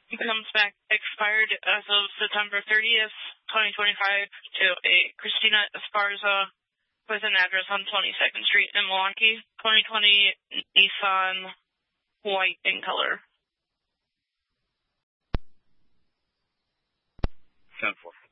It comes back expired as of September 30th, 2025 to a Christina Esparza with an address on 22nd Street in Milwaukee, 2020 Nissan white in color. 10-4.